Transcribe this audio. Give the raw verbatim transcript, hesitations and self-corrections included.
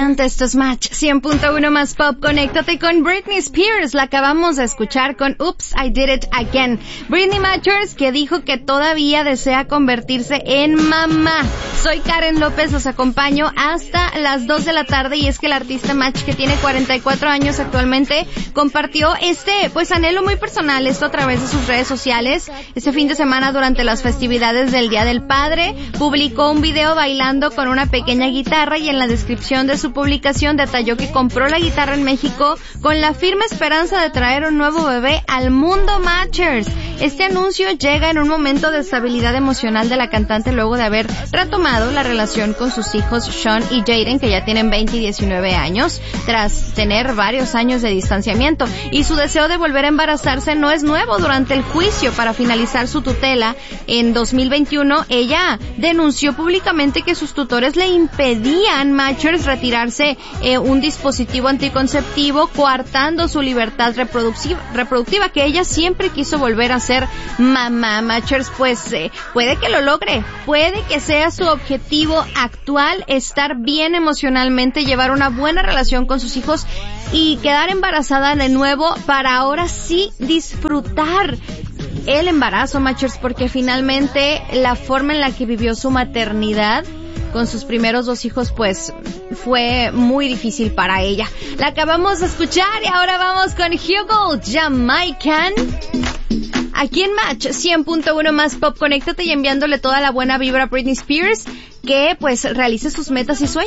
adelante, esto es Match cien punto uno más Pop. Conéctate con Britney Spears, la acabamos de escuchar con Oops, I Did It Again. Britney Matchers, que dijo que todavía desea convertirse en mamá. Soy Karen López, los acompaño hasta las dos de la tarde, y es que el artista Match, que tiene cuarenta y cuatro años actualmente, compartió este, pues, anhelo muy personal, esto a través de sus redes sociales. Este fin de semana, durante las festividades del Día del Padre, publicó un video bailando con una pequeña guitarra, y en la descripción de su publicación detalló que compró la guitarra en México con la firme esperanza de traer un nuevo bebé al mundo Matchers. Este anuncio llega en un momento de estabilidad emocional de la cantante luego de haber retomado la relación con sus hijos Sean y Jaden, que ya tienen veinte y diecinueve años, tras tener varios años de distanciamiento. Y su deseo de volver a embarazarse no es nuevo. Durante el juicio para finalizar su tutela en dos mil veintiuno, ella denunció públicamente que sus tutores le impedían Matchers retirarse eh, un dispositivo anticonceptivo, coartando su libertad reproductiva, reproductiva, que ella siempre quiso volver a ser mamá. Matchers, pues, eh, puede que lo logre, puede que sea su objetivo actual, estar bien emocionalmente, llevar una buena relación con sus hijos y quedar embarazada de nuevo para ahora sí disfrutar el embarazo, Matchers, porque finalmente la forma en la que vivió su maternidad con sus primeros dos hijos, pues, fue muy difícil para ella. La acabamos de escuchar y ahora vamos con Hugo, Jamaican. Aquí en Match cien punto uno más Pop, conéctate y enviándole toda la buena vibra a Britney Spears, que pues realice sus metas y sueños.